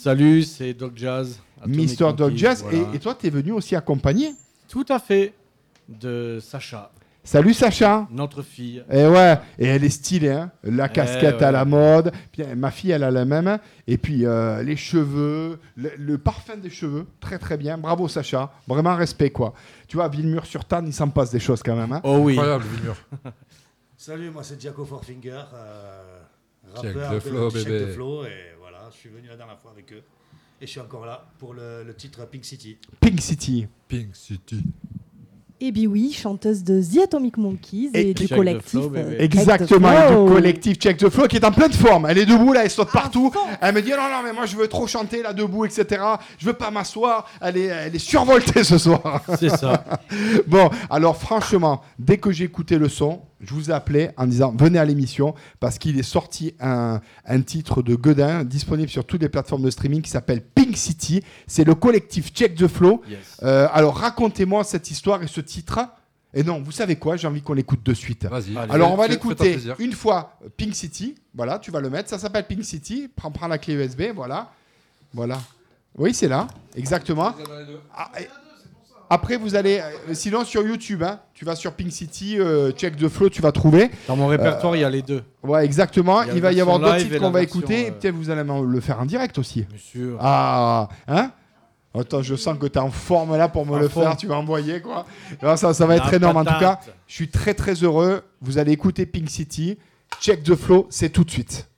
Salut, c'est Doc Jazz. Mister Doc Jazz. Voilà. Et toi, tu es venu aussi accompagné. Tout à fait. De Sacha, Salut Sacha. notre fille. Et ouais, et elle est stylée, hein. La casquette ouais. à la mode. Puis, ma fille, elle a la même. Et puis les cheveux, le parfum des cheveux, très très bien. Bravo Sacha, vraiment respect quoi. Tu vois, à Villemur-sur-Tarn, il s'en passe des choses quand même. Hein. Oh oui. Incroyable, Villemur. Salut, moi c'est Jaco Fourfinger, Check rappeur the flow, Check bébé. the Flow, et voilà, je suis venu la dernière fois avec eux. Et je suis encore là pour le titre Pink City. Pink City. Pink City. Et bien oui, chanteuse de The Atomic Monkeys et du Check the collectif. Flow, bébé. Exactement, Check the et Flow. du collectif Check the Flow qui est en pleine forme. Elle est debout là, elle saute partout. fond. Elle me dit non, mais moi je veux trop chanter là debout, etc. Je veux pas m'asseoir. Elle est survoltée ce soir. C'est ça. Bon, alors franchement, dès que j'ai écouté le son, je vous ai appelé en disant venez à l'émission parce qu'il est sorti un titre de Guedin disponible sur toutes les plateformes de streaming qui s'appelle Pink City. C'est le collectif Check the Flow. Yes. Alors racontez-moi cette histoire et ce titre. Et non, vous savez quoi? J'ai envie qu'on l'écoute de suite. Vas-y. Allez. Alors on va Fais-toi l'écouter plaisir. une fois Pink City. Voilà, tu vas le mettre. Ça s'appelle Pink City. Prends la clé USB. Voilà. Oui, c'est là. Exactement. Ah, et- Après, vous allez. Sinon, sur YouTube, hein, tu vas sur Pink City, Check the Flow, tu vas trouver. Dans mon répertoire, il y a les deux. Ouais, exactement. Il y a Il la va y avoir version d'autres live titres et qu'on la va version, écouter. Et peut-être vous allez le faire en direct aussi. Bien sûr. Ah, hein? Attends, je sens que tu es en forme là pour me En le forme. faire. Tu vas envoyer quoi. Alors, ça va être La énorme. En tout cas, patate. je suis très très heureux. Vous allez écouter Pink City. Check the Flow, c'est tout de suite.